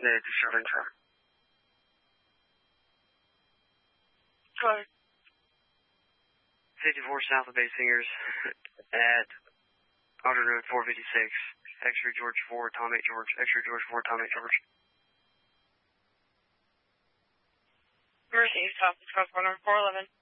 to Southern Time. Go ahead. 54 south of Bay Singers at Audrey Road 456. X-ray George 4, Tom 8 George. X-ray George 4, Tom 8 George. Mercy, South Coast 1 411.